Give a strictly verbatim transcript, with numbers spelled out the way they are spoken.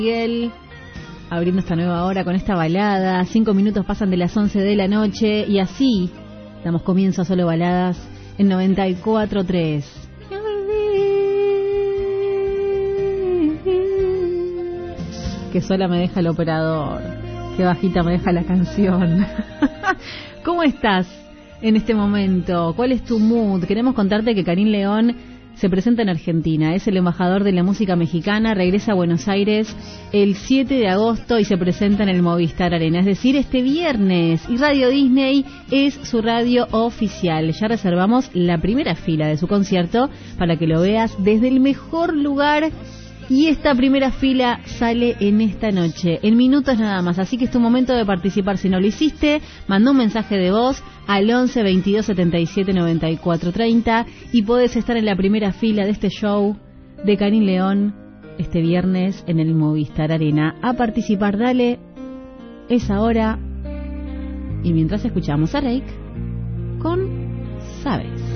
Miguel, abriendo esta nueva hora con esta balada. Cinco minutos pasan de las once de la noche y así damos comienzo a Solo Baladas en noventa y cuatro tres. Que sola me deja el operador, que bajita me deja la canción. ¿Cómo estás en este momento? ¿Cuál es tu mood? Queremos contarte que Karim León se presenta en Argentina, es el embajador de la música mexicana, regresa a Buenos Aires el siete de agosto y se presenta en el Movistar Arena, es decir, este viernes. Y Radio Disney es su radio oficial. Ya reservamos la primera fila de su concierto para que lo veas desde el mejor lugar. Y esta primera fila sale en esta noche, en minutos nada más. Así que es tu momento de participar. Si no lo hiciste, manda un mensaje de voz al once veintidós setenta y siete noventa y cuatro treinta y podés estar en la primera fila de este show de Karim León este viernes en el Movistar Arena. A participar, dale, es ahora. Y mientras escuchamos a Rake con Sabes.